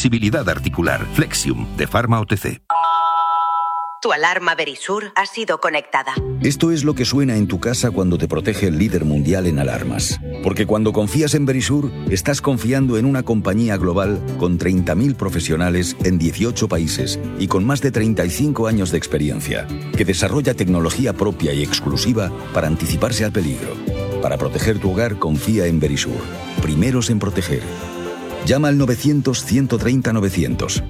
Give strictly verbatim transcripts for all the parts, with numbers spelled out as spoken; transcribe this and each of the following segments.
flexibilidad articular. Flexium, de Pharma O T C. Tu alarma Verisur ha sido conectada. Esto es lo que suena en tu casa cuando te protege el líder mundial en alarmas. Porque cuando confías en Verisur, estás confiando en una compañía global con treinta mil profesionales en dieciocho países y con más de treinta y cinco años de experiencia, que desarrolla tecnología propia y exclusiva para anticiparse al peligro. Para proteger tu hogar, confía en Verisur. Primeros en proteger. Llama al novecientos, ciento treinta, novecientos.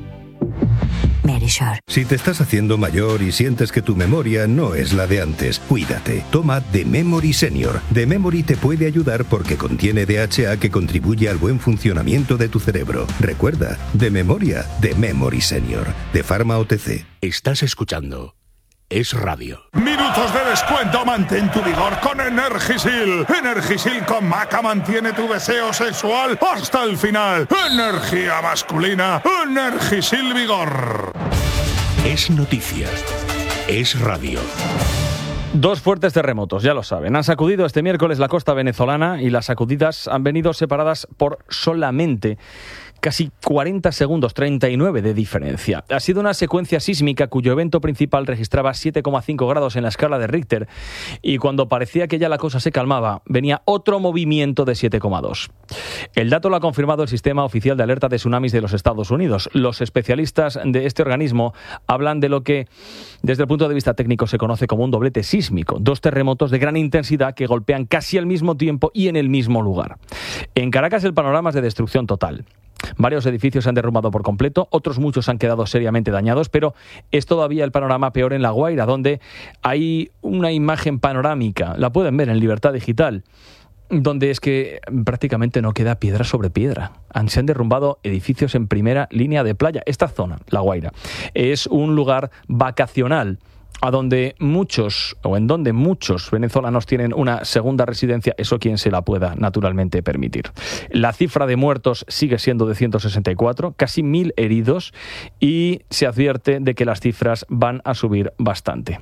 Si te estás haciendo mayor y sientes que tu memoria no es la de antes, cuídate. Toma The Memory Senior. The Memory te puede ayudar porque contiene D H A que contribuye al buen funcionamiento de tu cerebro. Recuerda, de memoria, The Memory Senior. De Pharma O T C. Estás escuchando Es Radio. Minutos de descuento, mantén tu vigor con Energisil. Energisil con maca mantiene tu deseo sexual hasta el final. Energía masculina, Energisil Vigor. Es noticia. Es radio. Dos fuertes terremotos, ya lo saben. Han sacudido este miércoles la costa venezolana y las sacudidas han venido separadas por solamente casi cuarenta segundos, treinta y nueve de diferencia. Ha sido una secuencia sísmica cuyo evento principal registraba siete coma cinco grados en la escala de Richter y cuando parecía que ya la cosa se calmaba, venía otro movimiento de siete coma dos. El dato lo ha confirmado el Sistema Oficial de Alerta de Tsunamis de los Estados Unidos. Los especialistas de este organismo hablan de lo que, desde el punto de vista técnico, se conoce como un doblete sísmico. Dos terremotos de gran intensidad que golpean casi al mismo tiempo y en el mismo lugar. En Caracas el panorama es de destrucción total. Varios edificios se han derrumbado por completo, otros muchos han quedado seriamente dañados, pero es todavía el panorama peor en La Guaira, donde hay una imagen panorámica, la pueden ver en Libertad Digital, donde es que prácticamente no queda piedra sobre piedra. Se han derrumbado edificios en primera línea de playa. Esta zona, La Guaira, es un lugar vacacional a donde muchos, o en donde muchos venezolanos tienen una segunda residencia, eso quien se la pueda naturalmente permitir. La cifra de muertos sigue siendo de ciento sesenta y cuatro, casi mil heridos, y se advierte de que las cifras van a subir bastante.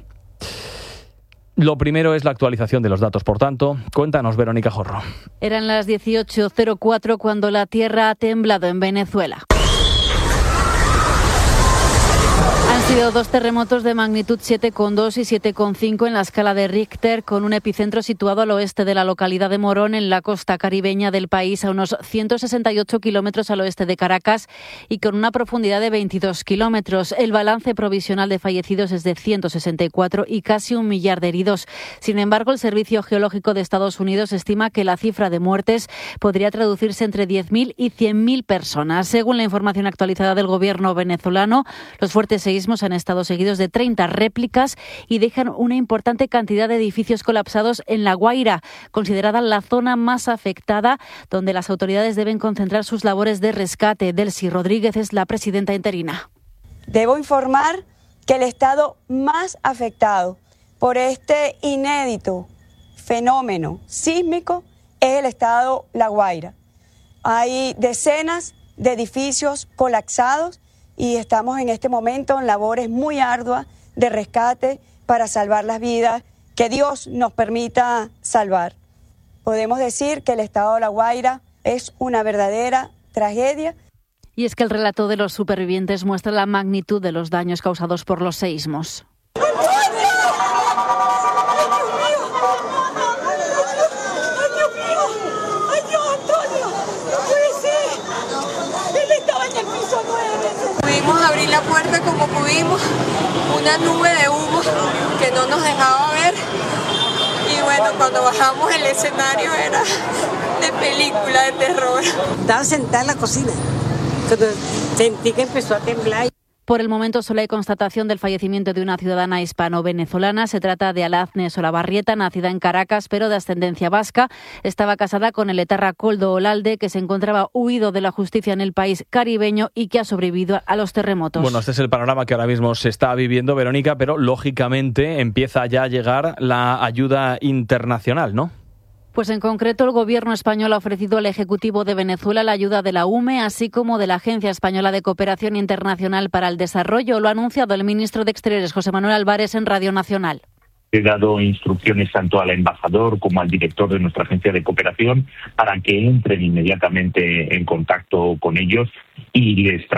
Lo primero es la actualización de los datos, por tanto. Cuéntanos, Verónica Jorro. Eran las dieciocho cero cuatro cuando la tierra ha temblado en Venezuela. Han sido dos terremotos de magnitud siete coma dos y siete coma cinco en la escala de Richter, con un epicentro situado al oeste de la localidad de Morón, en la costa caribeña del país, a unos ciento sesenta y ocho kilómetros al oeste de Caracas y con una profundidad de veintidós kilómetros. El balance provisional de fallecidos es de ciento sesenta y cuatro y casi un millar de heridos. Sin embargo, el Servicio Geológico de Estados Unidos estima que la cifra de muertes podría traducirse entre diez mil y cien mil personas. Según la información actualizada del gobierno venezolano, los fuertes seísmos han estado seguidos de treinta réplicas y dejan una importante cantidad de edificios colapsados en La Guaira, considerada la zona más afectada, donde las autoridades deben concentrar sus labores de rescate. Delcy Rodríguez es la presidenta interina. Debo informar que el estado más afectado por este inédito fenómeno sísmico es el estado La Guaira. Hay decenas de edificios colapsados y estamos en este momento en labores muy arduas de rescate para salvar las vidas que Dios nos permita salvar. Podemos decir que el estado de La Guaira es una verdadera tragedia. Y es que el relato de los supervivientes muestra la magnitud de los daños causados por los seísmos. Pudimos abrir la puerta como pudimos, una nube de humo que no nos dejaba ver y bueno, cuando bajamos el escenario era de película de terror. Estaba sentada en la cocina cuando sentí que empezó a temblar. Por el momento solo hay constatación del fallecimiento de una ciudadana hispano-venezolana. Se trata de Alazne Solabarrieta, nacida en Caracas, pero de ascendencia vasca. Estaba casada con el etarra Koldo Olalde, que se encontraba huido de la justicia en el país caribeño y que ha sobrevivido a los terremotos. Bueno, este es el panorama que ahora mismo se está viviendo, Verónica, pero lógicamente empieza ya a llegar la ayuda internacional, ¿no? Pues en concreto el gobierno español ha ofrecido al Ejecutivo de Venezuela la ayuda de la U M E, así como de la Agencia Española de Cooperación Internacional para el Desarrollo. Lo ha anunciado el ministro de Exteriores, José Manuel Álvarez, en Radio Nacional. He dado instrucciones tanto al embajador como al director de nuestra agencia de cooperación para que entren inmediatamente en contacto con ellos y les